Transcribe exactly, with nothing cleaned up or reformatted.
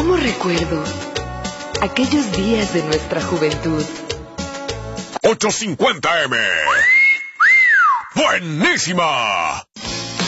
¿Cómo recuerdo aquellos días de nuestra juventud? ochocientos cincuenta eme. ¡Buenísima!